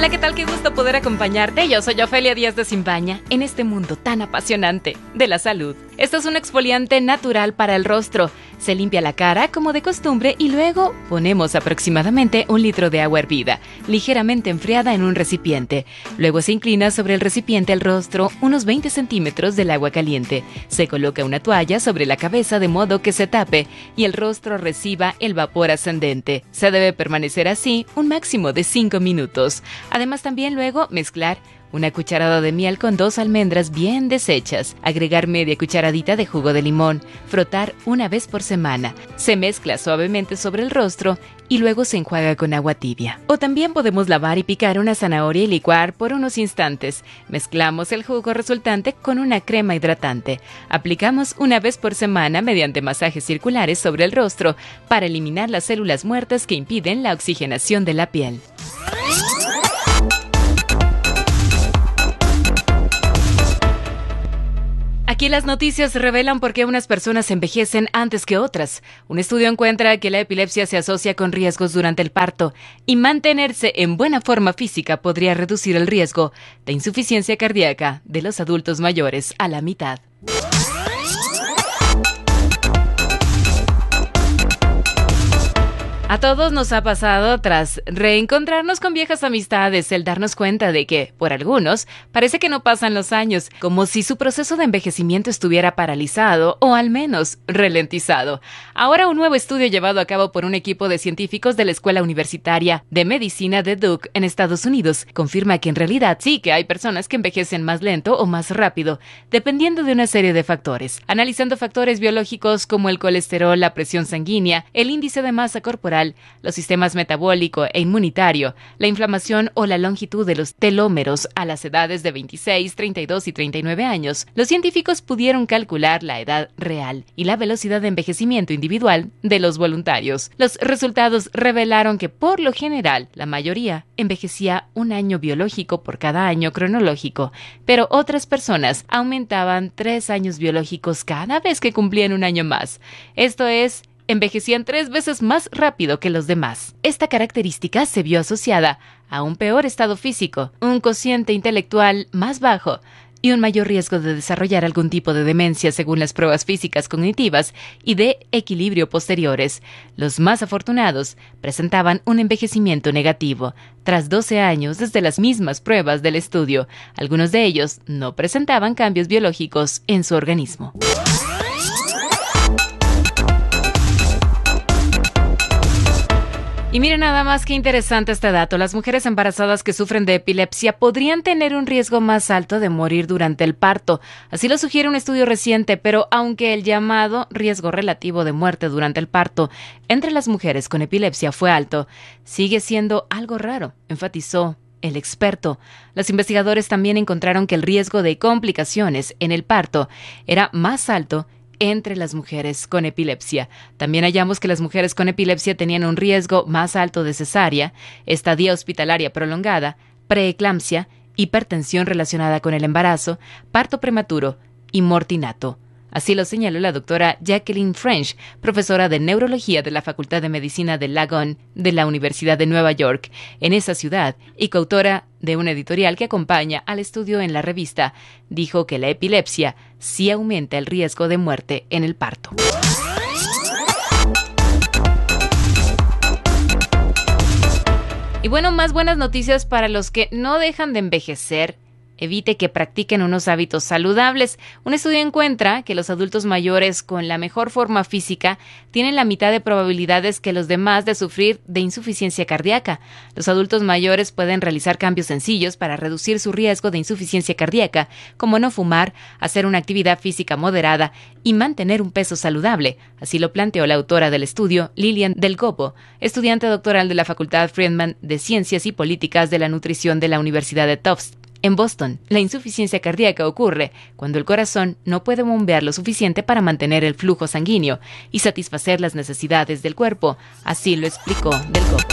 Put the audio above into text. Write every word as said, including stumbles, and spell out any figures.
Hola, ¿qué tal? Qué gusto poder acompañarte. Yo soy Ofelia Díaz de Simbaña en este mundo tan apasionante de la salud. Esto es un exfoliante natural para el rostro. Se limpia la cara como de costumbre y luego ponemos aproximadamente un litro de agua hervida, ligeramente enfriada en un recipiente. Luego se inclina sobre el recipiente el rostro unos veinte centímetros del agua caliente. Se coloca una toalla sobre la cabeza de modo que se tape y el rostro reciba el vapor ascendente. Se debe permanecer así un máximo de cinco minutos. Además, también luego mezclar una cucharada de miel con dos almendras bien deshechas, agregar media cucharadita de jugo de limón, frotar una vez por semana. Se mezcla suavemente sobre el rostro y luego se enjuaga con agua tibia. O también podemos lavar y picar una zanahoria y licuar por unos instantes. Mezclamos el jugo resultante con una crema hidratante. Aplicamos una vez por semana mediante masajes circulares sobre el rostro para eliminar las células muertas que impiden la oxigenación de la piel. Aquí las noticias revelan por qué unas personas envejecen antes que otras. Un estudio encuentra que la epilepsia se asocia con riesgos durante el parto y mantenerse en buena forma física podría reducir el riesgo de insuficiencia cardíaca de los adultos mayores a la mitad. A todos nos ha pasado, tras reencontrarnos con viejas amistades, el darnos cuenta de que, por algunos, parece que no pasan los años, como si su proceso de envejecimiento estuviera paralizado o al menos ralentizado. Ahora, un nuevo estudio llevado a cabo por un equipo de científicos de la Escuela Universitaria de Medicina de Duke en Estados Unidos confirma que en realidad sí que hay personas que envejecen más lento o más rápido, dependiendo de una serie de factores. Analizando factores biológicos como el colesterol, la presión sanguínea, el índice de masa corporal, los sistemas metabólico e inmunitario, la inflamación o la longitud de los telómeros a las edades de veintiséis, treinta y dos y treinta y nueve años, los científicos pudieron calcular la edad real y la velocidad de envejecimiento individual de los voluntarios. Los resultados revelaron que, por lo general, la mayoría envejecía un año biológico por cada año cronológico, pero otras personas aumentaban tres años biológicos cada vez que cumplían un año más. Esto es, envejecían tres veces más rápido que los demás. Esta característica se vio asociada a un peor estado físico, un cociente intelectual más bajo y un mayor riesgo de desarrollar algún tipo de demencia según las pruebas físicas cognitivas y de equilibrio posteriores. Los más afortunados presentaban un envejecimiento negativo. Tras doce años desde las mismas pruebas del estudio, algunos de ellos no presentaban cambios biológicos en su organismo. Y miren nada más qué interesante este dato. Las mujeres embarazadas que sufren de epilepsia podrían tener un riesgo más alto de morir durante el parto. Así lo sugiere un estudio reciente, pero aunque el llamado riesgo relativo de muerte durante el parto entre las mujeres con epilepsia fue alto, sigue siendo algo raro, enfatizó el experto. Los investigadores también encontraron que el riesgo de complicaciones en el parto era más alto entre las mujeres con epilepsia. También hallamos que las mujeres con epilepsia tenían un riesgo más alto de cesárea, estadía hospitalaria prolongada, preeclampsia, hipertensión relacionada con el embarazo, parto prematuro y mortinato. Así lo señaló la doctora Jacqueline French, profesora de neurología de la Facultad de Medicina de Langone de la Universidad de Nueva York, en esa ciudad, y coautora de una editorial que acompaña al estudio en la revista. Dijo que la epilepsia sí aumenta el riesgo de muerte en el parto. Y bueno, más buenas noticias para los que no dejan de envejecer. Evite que practiquen unos hábitos saludables. Un estudio encuentra que los adultos mayores con la mejor forma física tienen la mitad de probabilidades que los demás de sufrir de insuficiencia cardíaca. Los adultos mayores pueden realizar cambios sencillos para reducir su riesgo de insuficiencia cardíaca, como no fumar, hacer una actividad física moderada y mantener un peso saludable. Así lo planteó la autora del estudio, Lilian Del Gobo, estudiante doctoral de la Facultad Friedman de Ciencias y Políticas de la Nutrición de la Universidad de Tufts. En Boston, la insuficiencia cardíaca ocurre cuando el corazón no puede bombear lo suficiente para mantener el flujo sanguíneo y satisfacer las necesidades del cuerpo. Así lo explicó Del Gobo.